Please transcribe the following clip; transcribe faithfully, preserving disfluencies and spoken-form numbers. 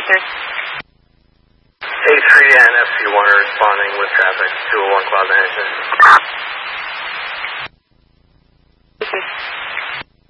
three. A three and F C one are responding with traffic, two oh one Cloud Management.